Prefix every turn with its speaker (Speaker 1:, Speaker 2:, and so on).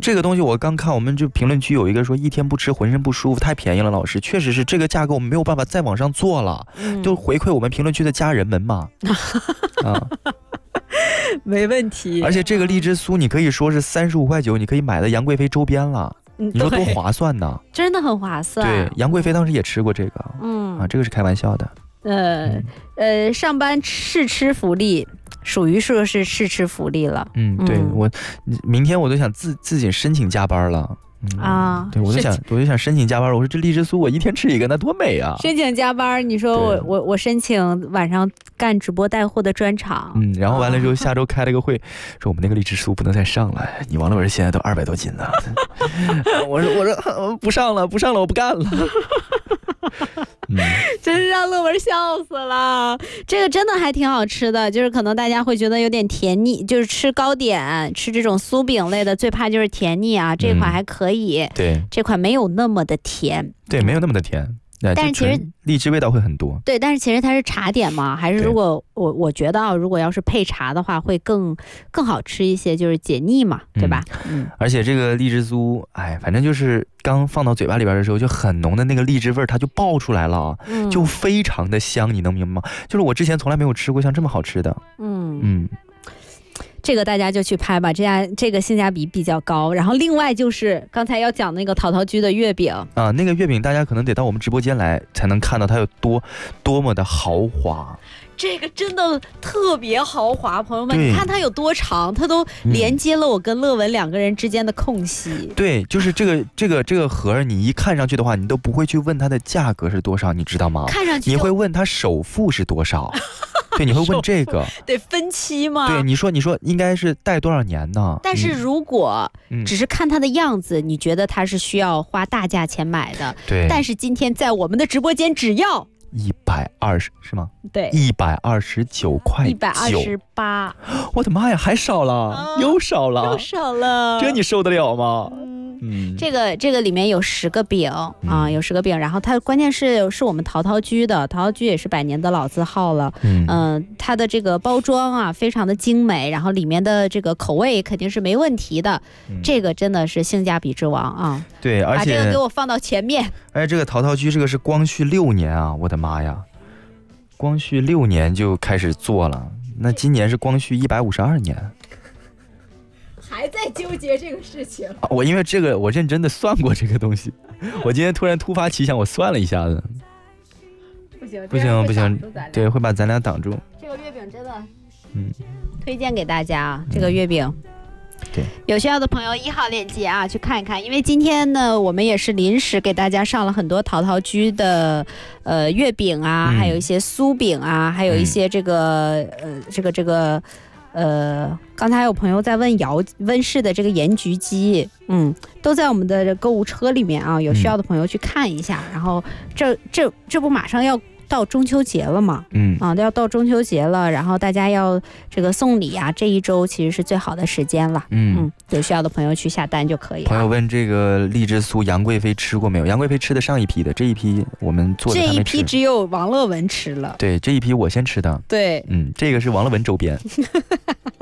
Speaker 1: 这个东西我刚看，我们就评论区有一个说1天不吃浑身不舒服，太便宜了，老师，确实是这个价格我们没有办法再往上做了，就回馈我们评论区的家人们嘛。
Speaker 2: 没问题。
Speaker 1: 而且这个荔枝酥你可以说是35.9块，你可以买的杨贵妃周边了。你说多划算呢？
Speaker 2: 真的很划算。
Speaker 1: 对，杨贵妃当时也吃过这个。这个是开玩笑的。
Speaker 2: 上班试吃福利，属于说是试吃福利了。
Speaker 1: 对，我明天我都想自己申请加班了。对，我就想申请加班。我说这荔枝酥我1天吃1个，那多美啊！
Speaker 2: 申请加班，你说我申请晚上干直播带货的专场。
Speaker 1: 然后完了之后，下周开了个会，说我们那个荔枝酥不能再上了，你王乐文现在都200多斤了。我说不上了，我不干了。
Speaker 2: 真是让乐文笑死了。这个真的还挺好吃的，就是可能大家会觉得有点甜腻，就是吃糕点吃这种酥饼类的最怕就是甜腻啊。这款还可以，对，这款没有那么的甜，
Speaker 1: 对，没有那么的甜。
Speaker 2: 但是其实
Speaker 1: 荔枝味道会很多，
Speaker 2: 对，但是其实它是茶点嘛，还是如果我觉得如果要是配茶的话，会更好吃一些，就是解腻嘛，对吧？
Speaker 1: 而且这个荔枝酥，反正就是刚放到嘴巴里边的时候，就很浓的那个荔枝味它就爆出来了，就非常的香，你能明白吗？就是我之前从来没有吃过像这么好吃的。
Speaker 2: 这个大家就去拍吧，这个性价比比较高。然后另外就是刚才要讲那个陶陶居的月饼
Speaker 1: 啊，那个月饼大家可能得到我们直播间来才能看到它有多么的豪华。
Speaker 2: 这个真的特别豪华，朋友们，你看它有多长，它都连接了我跟乐文2个人之间的空隙。
Speaker 1: 对，就是这个盒，你一看上去的话，你都不会去问它的价格是多少，你知道吗？
Speaker 2: 看上去
Speaker 1: 你会问它首付是多少。对，你会问这个，
Speaker 2: 对，分期吗？
Speaker 1: 对，你说应该是贷多少年呢？
Speaker 2: 但是如果只是看它的样子，你觉得它是需要花大价钱买的。
Speaker 1: 对，
Speaker 2: 但是今天在我们的直播间只要
Speaker 1: 120是吗？
Speaker 2: 对
Speaker 1: ，129块9，128。我的妈呀，还少了，又少了，这你受得了吗？
Speaker 2: 这个里面有10个饼有10个饼，然后它关键是我们陶陶居的，陶陶居也是100年的老字号了。它的这个包装非常的精美，然后里面的这个口味肯定是没问题的。这个真的是性价比之王啊！
Speaker 1: 对，而且把
Speaker 2: 这个给我放到前面。
Speaker 1: 而且这个陶陶居这个是光绪6年啊，我的妈呀，光绪6年就开始做了，那今年是光绪152年。
Speaker 2: 还在纠结这个事情。
Speaker 1: 我因为这个我认真的算过这个东西，我今天突然突发奇想，我算了一下子。不行，对，会把咱俩挡住。
Speaker 2: 这个月饼真的，推荐给大家这个月饼。
Speaker 1: 对，
Speaker 2: 有需要的朋友1号链接去看一看。因为今天呢，我们也是临时给大家上了很多陶陶居的月饼还有一些酥饼还有一些这个刚才有朋友在问温氏的这个盐焗鸡，都在我们的购物车里面有需要的朋友去看一下。然后这不马上要到中秋节了嘛，都要到中秋节了，然后大家要这个送礼这一周其实是最好的时间了。有需要的朋友去下单就可以了。
Speaker 1: 朋友问这个荔枝酥杨贵妃吃过没有？杨贵妃吃的上一批的，这一批我们做的还没吃。
Speaker 2: 这一批只有王乐文吃了。
Speaker 1: 对，这一批我先吃的。
Speaker 2: 对，
Speaker 1: 这个是王乐文周边。